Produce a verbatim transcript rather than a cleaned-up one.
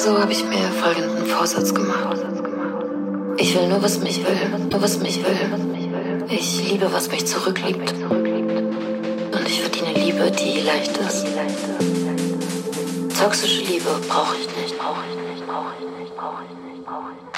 Also habe ich mir folgenden Vorsatz gemacht. Ich will nur, was mich will, nur was mich will. Ich liebe, was mich zurückliebt. Und ich verdiene Liebe, die leicht ist. Toxische Liebe brauche ich nicht, brauche ich nicht, brauche ich nicht, brauche ich nicht, brauche ich nicht.